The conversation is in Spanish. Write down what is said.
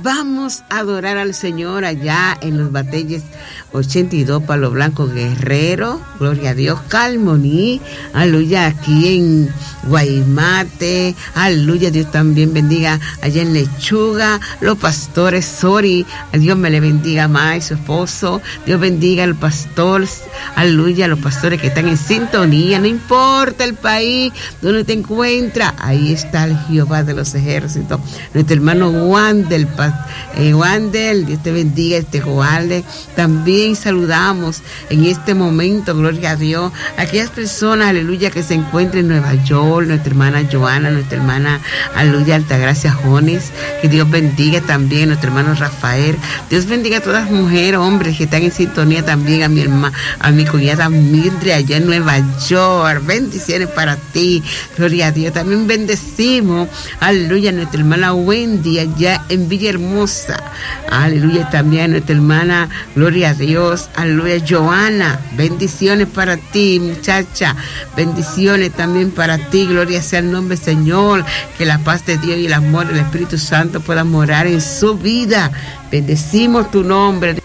Vamos a adorar al Señor allá en los Batelles 82, Palo Blanco, Guerrero. Gloria a Dios. Calmoní. Aleluya. Aquí en Guaymate. Aleluya. Dios también bendiga allá en Lechuga. Los pastores Sori. Dios me le bendiga más y su esposo. Dios bendiga al pastor. Aleluya. Los pastores que están en sintonía. No importa el país donde te encuentras. Ahí está el Jehová de los ejércitos. Nuestro hermano Wandel. Wandel, Dios te bendiga, Joale. También saludamos en este momento, gloria a Dios, a aquellas personas, aleluya, que se encuentran en Nueva York, nuestra hermana Joana, nuestra hermana, aleluya, Altagracia Jones, que Dios bendiga también, nuestro hermano Rafael. Dios bendiga a todas las mujeres, hombres que están en sintonía también, a mi hermana, a mi cuñada Mildred allá en Nueva York. Bendiciones para ti, gloria a Dios. También bendecimos, aleluya, a nuestra hermana Wendy allá en Villahermosa. Aleluya, también a nuestra hermana, gloria a Dios, aleluya, Joana, bendiciones para ti, muchacha, bendiciones también para ti, gloria sea el nombre del Señor, que la paz de Dios y el amor del Espíritu Santo puedan morar en su vida. Bendecimos tu nombre.